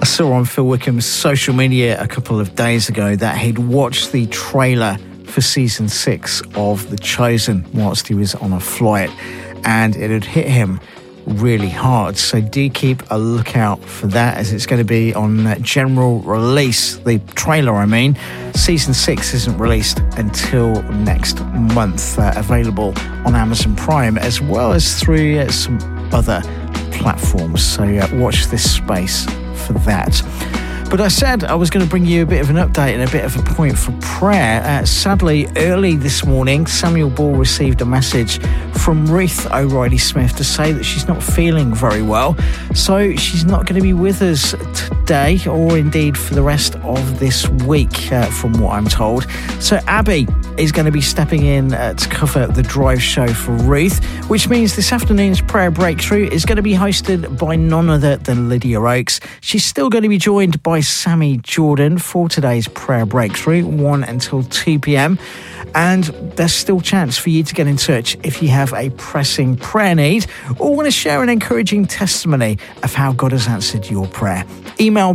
I saw on Phil Wickham's social media a couple of days ago that he'd watched the trailer for season 6 of The Chosen whilst he was on a flight, and it had hit him really hard. So do keep a lookout for that, as it's going to be on general release. The trailer, I mean. Season 6 isn't released until next month, available on Amazon Prime as well as through some other platforms. So watch this space for that. But I said I was going to bring you a bit of an update and a bit of a point for prayer. Sadly, early this morning, Samuel Ball received a message from Ruth O'Reilly Smith to say that she's not feeling very well. So she's not going to be with us today or indeed for the rest of this week, from what I'm told. So Abby is going to be stepping in to cover the drive show for Ruth, which means this afternoon's prayer breakthrough is going to be hosted by none other than Lydia Oakes. She's still going to be joined by Sammy Jordan for today's prayer breakthrough, 1 until 2 p.m. And there's still chance for you to get in touch if you have a pressing prayer need or want to share an encouraging testimony of how God has answered your prayer. Email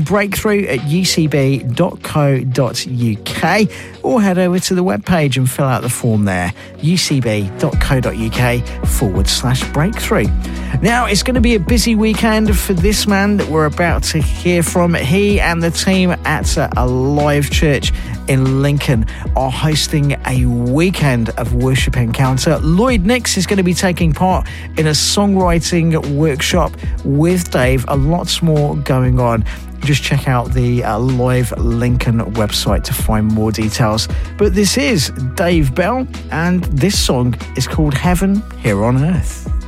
breakthrough@ucb.co.uk or head over to the webpage and fill out the form there, ucb.co.uk/breakthrough. Now, it's going to be a busy weekend for this man that we're about to hear from. He and the team at Alive Church in Lincoln are hosting a weekend of worship encounter. Lloyd Nix is going to be taking part in a songwriting workshop with Dave. A lot more going on. Just check out the Live Lincoln website to find more details. But this is Dave Bell, and this song is called Heaven Here on Earth.